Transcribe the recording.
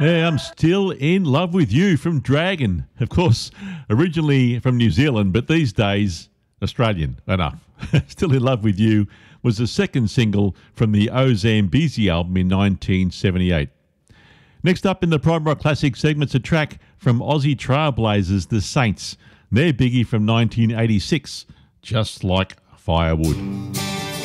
Yeah, I'm still in love with you from Dragon. Of course, originally from New Zealand, but these days, Australian. Enough. Still in Love with You was the second single from the O Zambezi album in 1978. Next up in the Prime Rock Classic segment's a track from Aussie Trailblazers, The Saints. Their biggie from 1986, Just Like Firewood.